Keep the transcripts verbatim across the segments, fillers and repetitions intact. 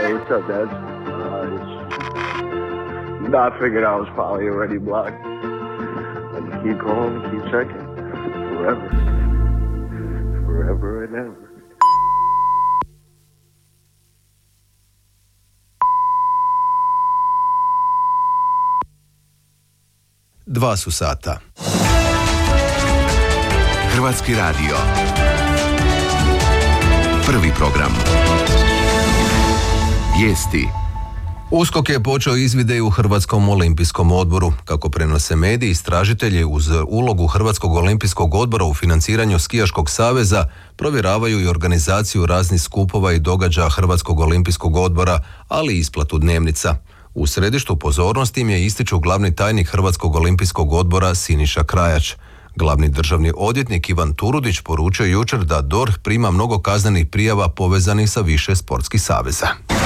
Hey, what's up, Dad? Uh, it's... No, I figured I was probably already blocked. I just keep calling, keep checking. Forever. Forever and ever. Dva su sata. Hrvatski radio. Prvi program. Vijesti. USKOK je počeo izvide i u Hrvatskom olimpijskom odboru. Kako prenose mediji, istražitelji uz ulogu Hrvatskog olimpijskog odbora u financiranju Skijaškog saveza provjeravaju i organizaciju raznih skupova i događaja Hrvatskog olimpijskog odbora, ali i isplatu dnevnica. U središtu pozornosti im je ističu glavni tajnik Hrvatskog olimpijskog odbora Siniša Krajač. Glavni državni odvjetnik Ivan Turudić poručio jučer da D O R H prima mnogo kaznenih prijava povezanih sa više sportskih saveza.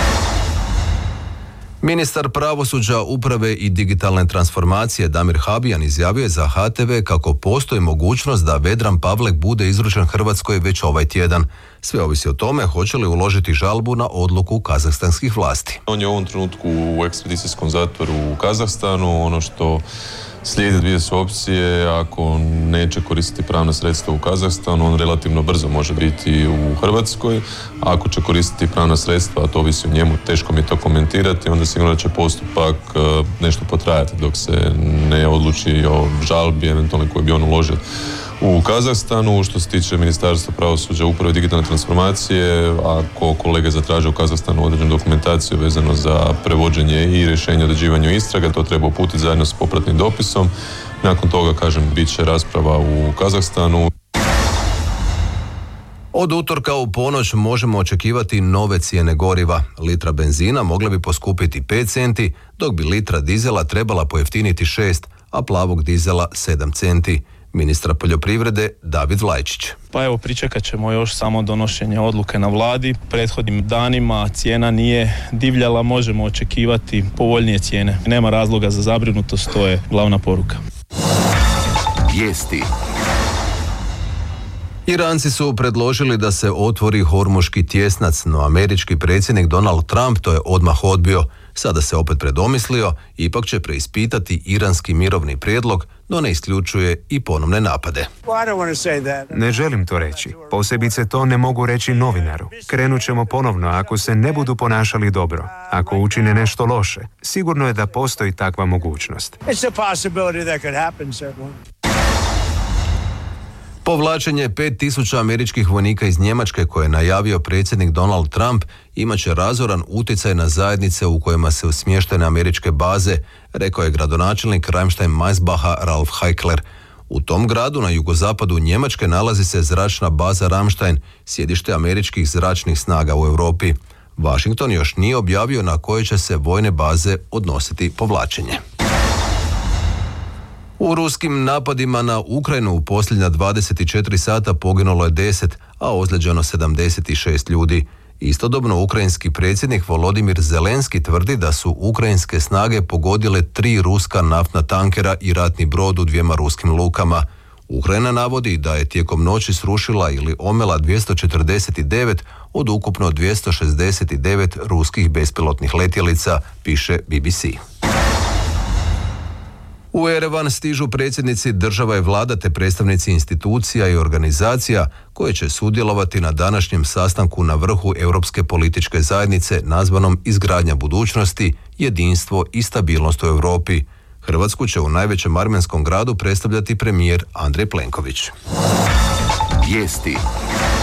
Ministar pravosuđa, uprave i digitalne transformacije Damir Habijan izjavio je za H T V kako postoji mogućnost da Vedran Pavlek bude izručen Hrvatskoj već ovaj tjedan. Sve ovisi o tome hoće li uložiti žalbu na odluku kazahstanskih vlasti. On je u ovom trenutku u ekstradicijskom zatvoru u Kazahstanu. Ono što slijede dvije su opcije. Ako neće koristiti pravna sredstva u Kazahstanu, on relativno brzo može biti u Hrvatskoj. Ako će koristiti pravna sredstva, a to ovisi o njemu, teško mi je to komentirati, onda sigurno će postupak nešto potrajati dok se ne odluči o žalbi, eventualno koju bi on uložio u Kazahstanu. Što se tiče Ministarstva pravosuđa, uprave i digitalne transformacije, ako kolege zatraže u Kazahstanu određenu dokumentaciju vezano za prevođenje i rješenje o određivanju istraga, to treba uputiti zajedno s popratnim dopisom. Nakon toga, kažem, bit će rasprava u Kazahstanu. Od utorka u ponoć možemo očekivati nove cijene goriva. Litra benzina mogla bi poskupiti pet centi, dok bi litra dizela trebala pojeftiniti šest, a plavog dizela sedam centi. Ministra poljoprivrede David Vlajčić. Pa evo, pričekat ćemo još samo donošenje odluke na vladi. Prethodnim danima cijena nije divljala, možemo očekivati povoljnije cijene. Nema razloga za zabrinutost, to je glavna poruka. Vijesti. Iranci su predložili da se otvori Hormuški tjesnac, no američki predsjednik Donald Trump to je odmah odbio. Sada se opet predomislio, ipak će preispitati iranski mirovni prijedlog, no ne isključuje i ponovne napade. Ne želim to reći. Posebice to ne mogu reći novinaru. Krenut ćemo ponovno ako se ne budu ponašali dobro. Ako učine nešto loše, sigurno je da postoji takva mogućnost. Povlačenje pet tisuća američkih vojnika iz Njemačke koje je najavio predsjednik Donald Trump imat će razoran utjecaj na zajednice u kojima se smještene američke baze, rekao je gradonačelnik Ramstein-Maisbacha Ralf Heikler. U tom gradu na jugozapadu Njemačke nalazi se zračna baza Ramstein, sjedište američkih zračnih snaga u Europi. Washington još nije objavio na koje će se vojne baze odnositi povlačenje. U ruskim napadima na Ukrajinu u posljednja dvadeset četiri sata poginulo je deset, a ozlijeđeno sedamdeset šest ljudi. Istodobno ukrajinski predsjednik Volodimir Zelenski tvrdi da su ukrajinske snage pogodile tri ruska naftna tankera i ratni brod u dvijema ruskim lukama. Ukrajina navodi da je tijekom noći srušila ili omela dvjesto četrdeset devet od ukupno dvjesto šezdeset devet ruskih bespilotnih letjelica, piše B B C. U Erevan stižu predsjednici država i vlada te predstavnici institucija i organizacija koje će sudjelovati na današnjem sastanku na vrhu Europske političke zajednice nazvanom Izgradnja budućnosti, jedinstvo i stabilnost u Europi. Hrvatsku će u najvećem armenskom gradu predstavljati premijer Andrej Plenković. Vijesti.